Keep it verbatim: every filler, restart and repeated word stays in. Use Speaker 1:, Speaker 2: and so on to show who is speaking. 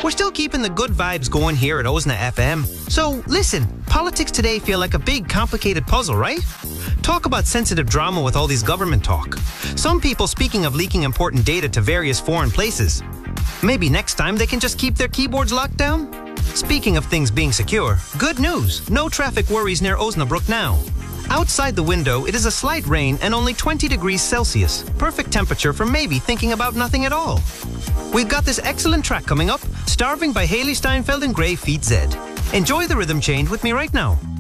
Speaker 1: We're still keeping the good vibes going here at Osna F M. So, listen, politics today feel like a big, complicated puzzle, right? Talk about sensitive drama with all these government talk. Some people speaking of leaking important data to various foreign places. Maybe next time they can just keep their keyboards locked down? Speaking of things being secure, good news. No traffic worries near Osnabrück now. Outside the window, it is a slight rain and only twenty degrees Celsius. Perfect temperature for maybe thinking about nothing at all. We've got this excellent track coming up, Starving by Haley Steinfeld and Grey Feet Zed. Enjoy the rhythm change with me right now.